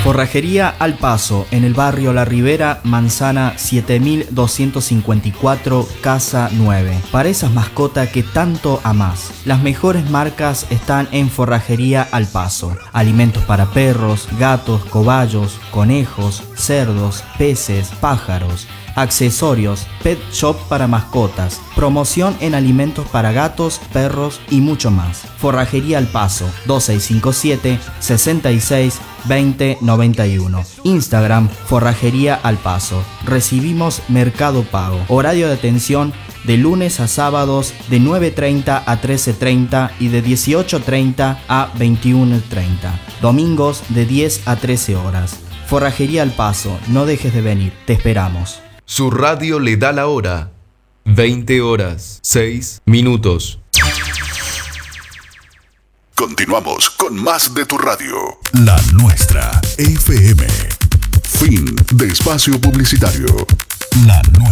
Forrajería Al Paso, en el barrio La Ribera, manzana 7254, casa 9. Para esas mascotas que tanto amás. Las mejores marcas están en Forrajería Al Paso. Alimentos para perros, gatos, cobayos, conejos, cerdos, peces, pájaros. Accesorios, pet shop para mascotas, promoción en alimentos para gatos, perros y mucho más. Forrajería Al Paso, 2657 66 20 91. Instagram, Forrajería Al Paso. Recibimos Mercado Pago. Horario de atención de lunes a sábados de 9:30 a 13:30 y de 18:30 a 21:30. Domingos de 10 a 13 horas. Forrajería Al Paso, no dejes de venir, te esperamos. Su radio le da la hora. 20 horas, 6 minutos. Continuamos con más de tu radio. La nuestra, FM. Fin de espacio publicitario. La nuestra.